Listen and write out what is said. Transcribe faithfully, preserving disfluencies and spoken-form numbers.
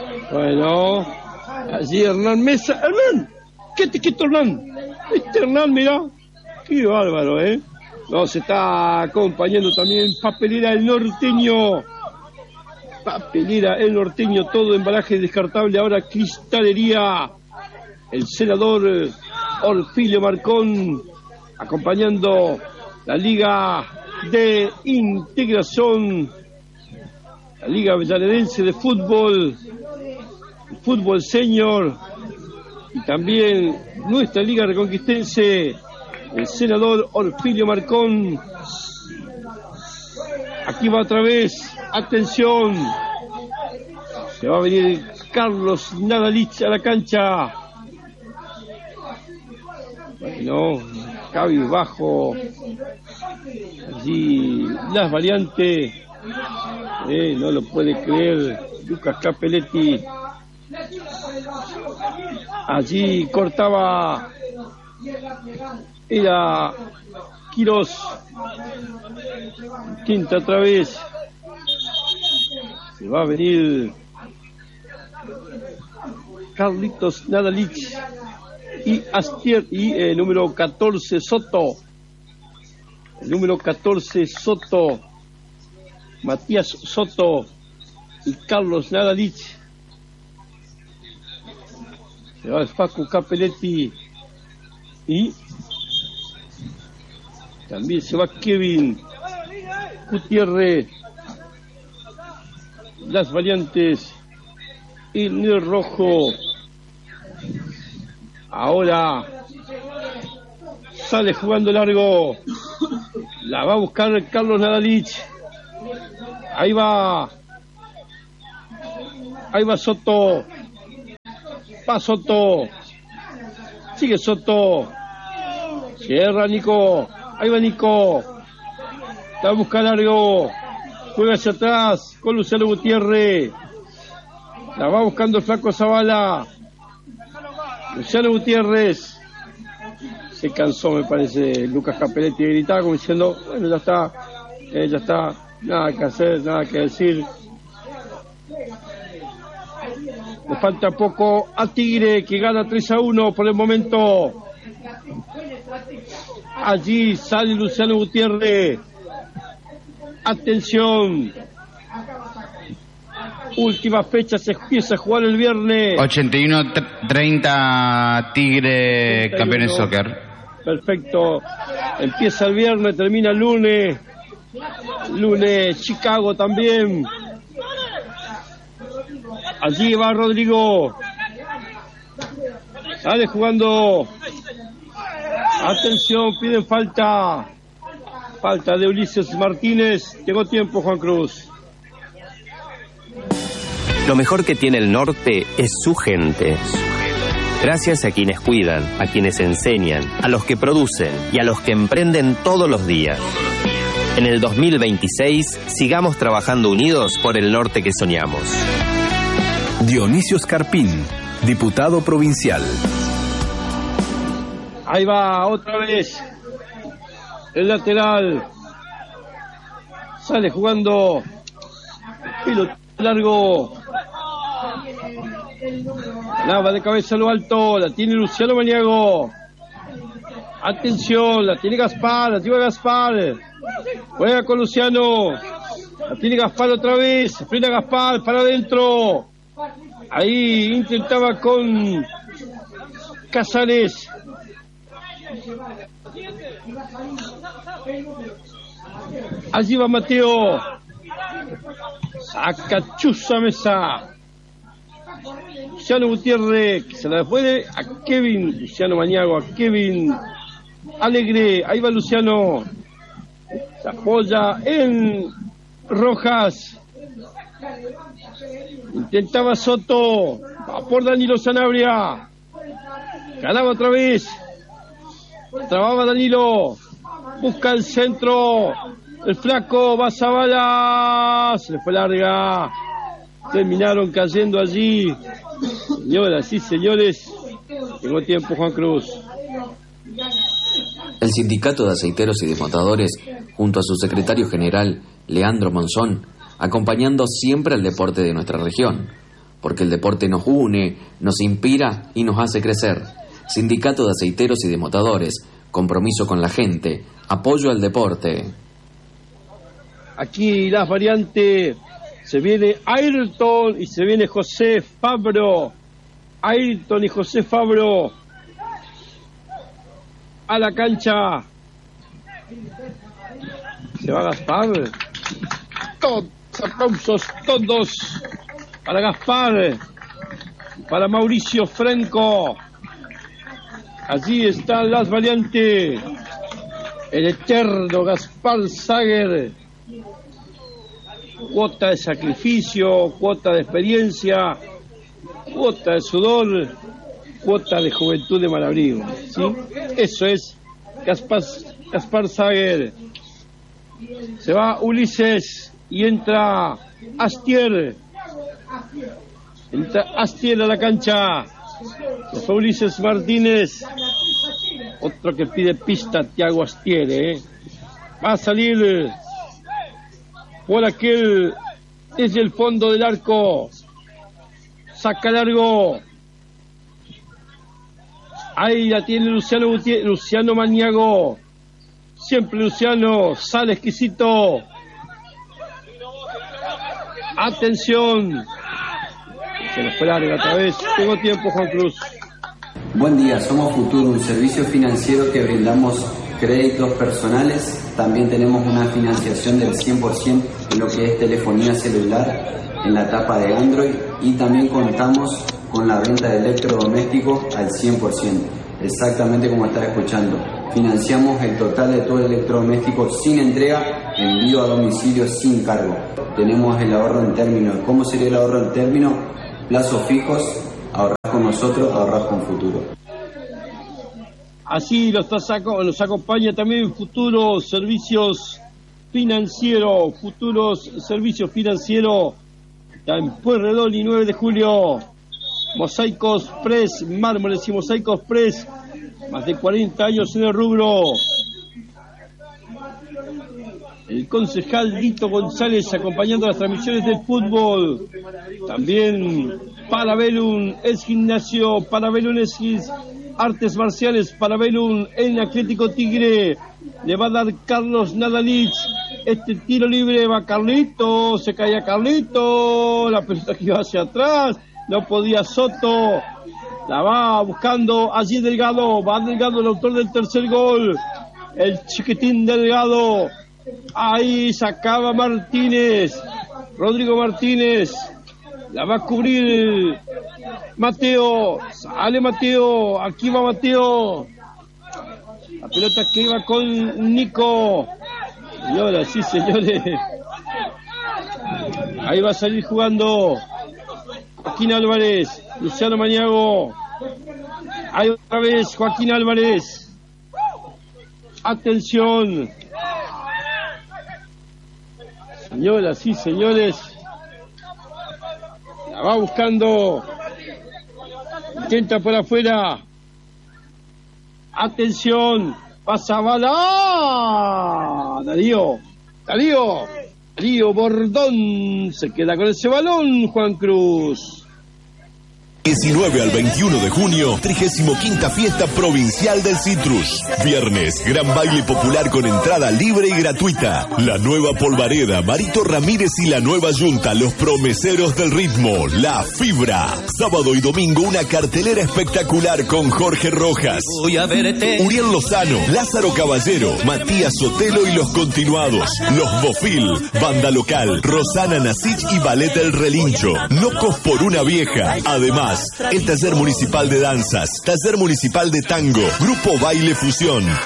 Bueno, allí Hernán Mesa. Hernán, ¿qué te quito, Hernán? Este Hernán, mirá, qué bárbaro, ¿eh? Nos está acompañando también Papelera El Norteño. Papelera El Norteño, todo embalaje descartable. Ahora cristalería. El senador Orfilio Marcón, acompañando la Liga de Integración, la Liga Avellanedense de Fútbol, el Fútbol Senior, y también nuestra Liga Reconquistense, el senador Orfilio Marcón. Aquí va otra vez, atención, se va a venir Carlos Nadalich a la cancha. Bueno, cabizbajo, allí las variantes, eh, no lo puede creer Lucas Capelletti. Allí cortaba, era Quirós, quinta otra vez, se va a venir Carlitos Nadalich y Astier, y el eh, número catorce Soto, el número catorce Soto, Matías Soto y Carlos Nadalich. Se va el Facu Capelletti y también se va Kevin Gutiérrez, las variantes y el rojo. Ahora sale jugando largo, la va a buscar Carlos Nadalich. Ahí va, ahí va Soto, va Soto, sigue Soto, cierra Nico, ahí va Nico, la busca largo, juega hacia atrás con Luciano Gutiérrez, la va buscando el flaco Zavala. Luciano Gutiérrez se cansó, me parece, Lucas Capelletti, de gritar como diciendo, bueno, ya está, eh, ya está, nada que hacer, nada que decir. Le falta poco a Tigre, que gana tres a uno por el momento. Allí sale Luciano Gutiérrez. Atención. Última fecha, se empieza a jugar el viernes. ochenta y uno treinta Tigre, campeones soccer. Perfecto. Empieza el viernes, termina el lunes. Lunes, Chicago también. Allí va Rodrigo. Sale jugando. Atención, piden falta. Falta de Ulises Martínez. Llegó tiempo, Juan Cruz. Lo mejor que tiene el norte es su gente. Gracias a quienes cuidan, a quienes enseñan, a los que producen y a los que emprenden todos los días. En el dos mil veintiséis, sigamos trabajando unidos por el norte que soñamos. Dionisio Scarpín, diputado provincial. Ahí va otra vez el lateral. Sale jugando pelota largo. Lava de cabeza a lo alto, la tiene Luciano Maniago. Atención, la tiene Gaspar, la tiene Gaspar. Juega con Luciano. La tiene Gaspar otra vez. Frena Gaspar para adentro. Ahí intentaba con Casares. Allí va Mateo. Saca Chuza Mesa. Luciano Gutiérrez, que se la puede a Kevin, Luciano Maniago, a Kevin Alegre, ahí va Luciano, se apoya en Rojas, intentaba Soto, va por Danilo Sanabria, ganaba otra vez, trababa Danilo, busca el centro, el flaco, va Zavala, se le fue larga. Terminaron cayendo allí. Señoras y señores, llegó tiempo, Juan Cruz. El Sindicato de Aceiteros y Desmontadores, junto a su secretario general, Leandro Monzón, acompañando siempre al deporte de nuestra región. porque el deporte nos une, nos inspira y nos hace crecer. Sindicato de Aceiteros y Desmotadores, compromiso con la gente, apoyo al deporte. Aquí las variantes, se viene Ayrton y se viene José Fabro. Ayrton y José Fabro a la cancha. Se va Gaspar. Todos aplausos, todos para Gaspar, para Mauricio Franco. Allí están las variantes. El eterno Gaspar Sager. Cuota de sacrificio, cuota de experiencia, cuota de sudor, cuota de juventud de Malabrigo, ¿sí? Eso es Gaspar, Gaspar Sager. Se va Ulises y entra Astier. Entra Astier a la cancha. Se fue Ulises Martínez. Otro que pide pista, Thiago Astier, ¿eh? Va a salir por aquel desde el fondo del arco. Saca largo. Ahí la tiene Luciano Gutiérrez, Luciano Maniago. Siempre Luciano, sale exquisito. Atención. Se nos fue larga otra vez. Tengo tiempo, Juan Cruz. Buen día, somos Futuro, un servicio financiero que brindamos créditos personales. También tenemos una financiación del cien por ciento en lo que es telefonía celular en la etapa de Android, y también contamos con la venta de electrodomésticos al cien por ciento, exactamente como está escuchando. Financiamos el total de todo el electrodoméstico sin entrega, envío a domicilio sin cargo. Tenemos el ahorro en términos. ¿Cómo sería el ahorro en términos? Plazos fijos, ahorrar con nosotros, ahorrar con Futuro. Así los, los acompaña también Futuros Servicios Financieros. Futuros Servicios Financieros. Está en Pueyrredón y nueve de julio. Mosaicos Press, mármoles y mosaicos Press. Más de cuarenta años en el rubro. El concejal Dito González acompañando las transmisiones del fútbol. También Parabellum es gimnasio, Parabellum es artes marciales, Parabellum en Atlético Tigre. Le va a dar Carlos Nadalich. Este tiro libre va Carlito, se caía Carlito. La pelota que iba hacia atrás, no podía Soto. La va buscando allí Delgado, va Delgado, el autor del tercer gol. El chiquitín Delgado. Ahí sacaba Martínez, Rodrigo Martínez, la va a cubrir Mateo, sale Mateo, aquí va Mateo, la pelota que iba con Nico, señoras, sí señores, ahí va a salir jugando Joaquín Álvarez, Luciano Maniago, ahí otra vez Joaquín Álvarez, atención. Señoras y señores, la va buscando, intenta por afuera, atención, pasa bala, Darío, Darío, Darío Bordón, se queda con ese balón, Juan Cruz. diecinueve al veintiuno de junio, trigésimo quinta Fiesta Provincial del Citrus. Viernes, gran baile popular con entrada libre y gratuita. La Nueva Polvareda, Marito Ramírez y la Nueva Yunta, los promeseros del ritmo, La Fibra. Sábado y domingo, una cartelera espectacular con Jorge Rojas, Uriel Lozano, Lázaro Caballero, Matías Sotelo y los continuados, Los Bofil, Banda Local, Rosana Nasich y Ballet El Relincho. Locos por una Vieja. Además, el Taller Municipal de Danzas, Taller Municipal de Tango, Grupo Baile Fusión,